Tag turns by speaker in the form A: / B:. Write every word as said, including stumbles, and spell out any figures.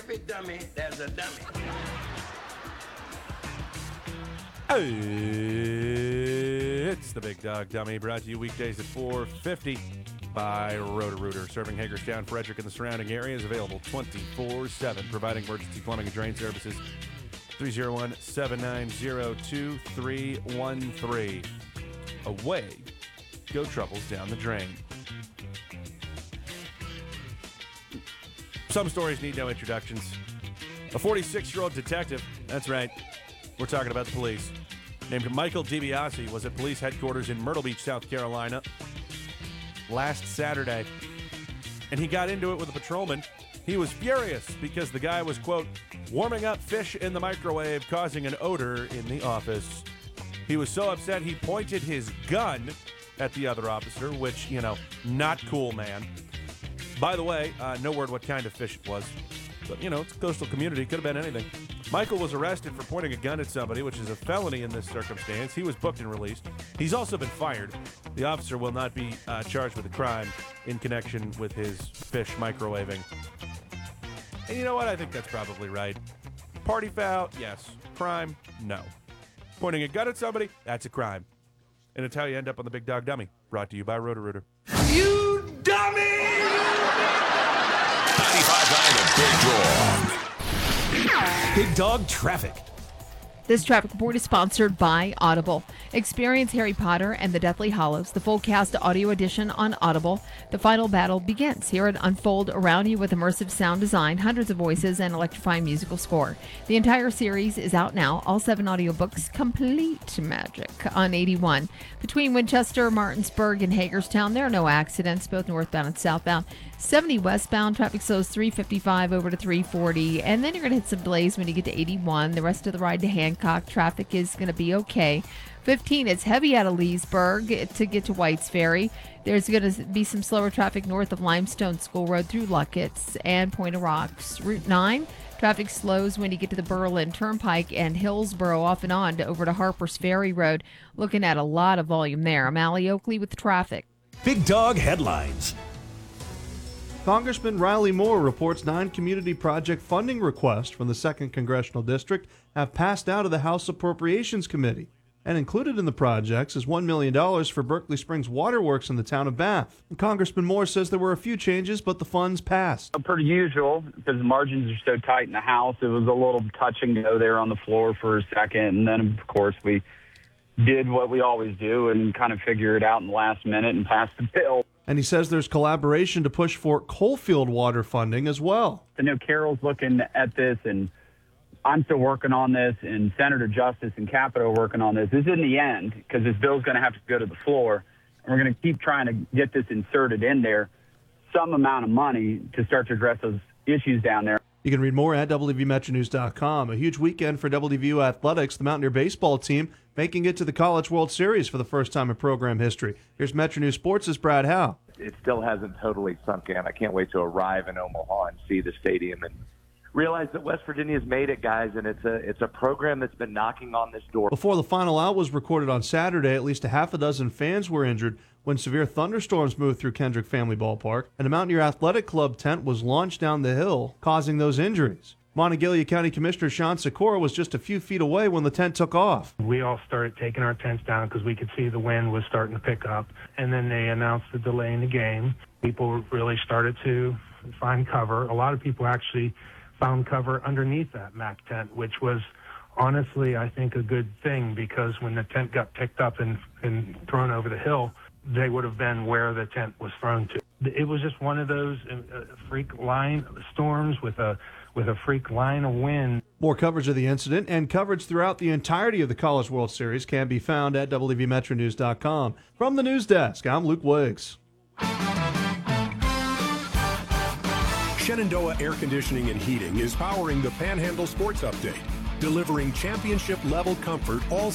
A: every dummy, there's a dummy.
B: It's the Big Dog Dummy, brought to you weekdays at four fifty by Roto-Rooter, serving Hagerstown, Frederick, and the surrounding areas. Available twenty-four seven, providing emergency plumbing and drain services. three oh one, seven nine zero, two three one three. Away go troubles down the drain. Some stories need no introductions. A forty-six-year-old detective, that's right, we're talking about the police, named Michael DiBiase, was at police headquarters in Myrtle Beach, South Carolina, last Saturday, and he got into it with a patrolman. He was furious because the guy was, quote, warming up fish in the microwave, causing an odor in the office. He was so upset he pointed his gun at the other officer, which, you know, not cool, man. By the way, uh, no word what kind of fish it was. But, you know, it's a coastal community. Could have been anything. Michael was arrested for pointing a gun at somebody, which is a felony in this circumstance. He was booked and released. He's also been fired. The officer will not be uh, charged with a crime in connection with his fish microwaving. And you know what? I think that's probably right. Party foul, yes. Crime, no. Pointing a gun at somebody, that's a crime. And it's how you end up on the Big Dog Dummy. Brought to you by Roto-Rooter.
A: You dummy!
C: ninety-five point nine The Big Dog.
D: Big Dog Traffic.
E: This traffic report is sponsored by Audible. Experience Harry Potter and the Deathly Hallows, the full cast audio edition on Audible. The final battle begins. Hear it unfold around you with immersive sound design, hundreds of voices, and electrifying musical score. The entire series is out now. All seven audiobooks, complete magic on eighty-one. Between Winchester, Martinsburg, and Hagerstown, there are no accidents, both northbound and southbound. seventy westbound, traffic slows three fifty-five over to three forty, and then you're going to hit some delays when you get to eighty-one. The rest of the ride to Hancock, traffic is going to be okay. fifteen, it's heavy out of Leesburg to get to White's Ferry. There's going to be some slower traffic north of Limestone School Road through Luckett's and Point of Rocks. Route nine, traffic slows when you get to the Berlin Turnpike and Hillsborough off and on to over to Harper's Ferry Road. Looking at a lot of volume there. I'm Allie Oakley with traffic.
D: Big Dog Headlines.
F: Congressman Riley Moore reports nine community project funding requests from the second Congressional District have passed out of the House Appropriations Committee. And included in the projects is one million dollars for Berkeley Springs Waterworks in the town of Bath. And Congressman Moore says there were a few changes, but the funds passed.
G: Per usual, because the margins are so tight in the House, it was a little touch and go there on the floor for a second. And then, of course, we did what we always do and kind of figure it out in the last minute and pass the bill.
F: And he says there's collaboration to push for Coalfield water funding as well.
G: I know Carol's looking at this, and I'm still working on this, and Senator Justice and Capito are working on this. This is in the end, because this bill's going to have to go to the floor, and we're going to keep trying to get this inserted in there, some amount of money to start to address those issues down there.
F: You can read more at W V Metro News dot com. A huge weekend for W V U Athletics, the Mountaineer baseball team making it to the College World Series for the first time in program history. Here's Metro News Sports' Brad Howe.
H: It still hasn't totally sunk in. I can't wait to arrive in Omaha and see the stadium and realize that West Virginia's made it, guys, and it's a it's a program that's been knocking on this door.
F: Before the final out was recorded on Saturday, at least a half a dozen fans were injured when severe thunderstorms moved through Kendrick Family Ballpark, and a Mountaineer Athletic Club tent was launched down the hill, causing those injuries. Monongalia County Commissioner Sean Sikora was just a few feet away when the tent took off.
I: We all started taking our tents down because we could see the wind was starting to pick up, and then they announced the delay in the game. People really started to find cover. A lot of people actually found cover underneath that M A C tent, which was honestly, I think, a good thing, because when the tent got picked up and, and thrown over the hill, they would have been where the tent was thrown to. It was just one of those uh, freak line storms with a with a freak line of wind.
F: More coverage of the incident and coverage throughout the entirety of the College World Series can be found at W V Metro News dot com. From the news desk, I'm Luke Wiggs.
C: Shenandoah Air Conditioning and Heating is powering the Panhandle Sports Update, delivering championship-level comfort all